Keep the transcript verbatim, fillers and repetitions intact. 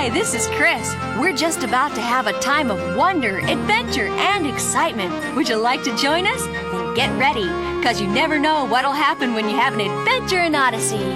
Hi, this is Chris. We're just about to have a time of wonder, adventure, and excitement. Would you like to join us? Then get ready, because you never know what'll happen when you have an adventure in Odyssey.